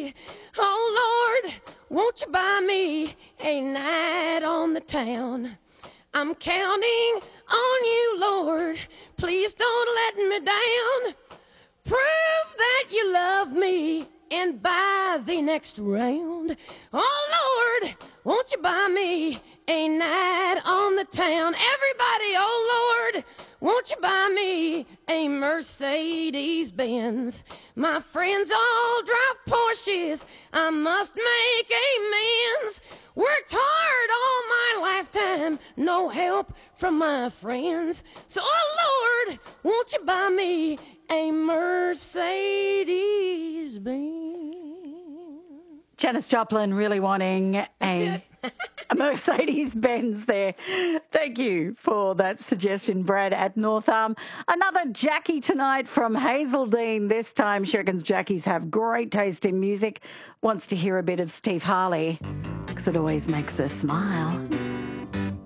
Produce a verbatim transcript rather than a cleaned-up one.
me. Oh, Lord, won't you buy me a night on the town? I'm counting on you, Lord. Please don't let me down. Prove that you love me and buy the next round. Oh, Lord, won't you buy me a night on the town? Everybody, oh, Lord, won't you buy me a Mercedes Benz? My friends all drive Porsches. I must make amends. Worked hard all my lifetime, no help from my friends. So, oh, Lord, won't you buy me a Mercedes Benz? Janis Joplin really wanting a, a Mercedes Benz there. Thank you for that suggestion, Brad at North Arm. Another Jackie tonight from Hazeldean. This time she reckons Jackies have great taste in music. Wants to hear a bit of Steve Harley because it always makes her smile.